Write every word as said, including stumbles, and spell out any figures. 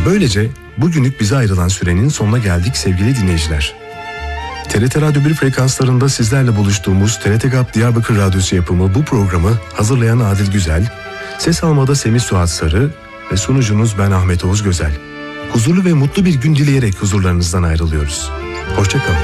Ve böylece bugünlük bize ayrılan sürenin sonuna geldik sevgili dinleyiciler. T R T Radyo bir frekanslarında sizlerle buluştuğumuz T R T G A P Diyarbakır Radyosu yapımı bu programı hazırlayan Adil Güzel, ses almada Semih Suat Sarı ve sunucunuz ben Ahmet Oğuz Gözel. Huzurlu ve mutlu bir gün dileyerek huzurlarınızdan ayrılıyoruz. Hoşça kalın.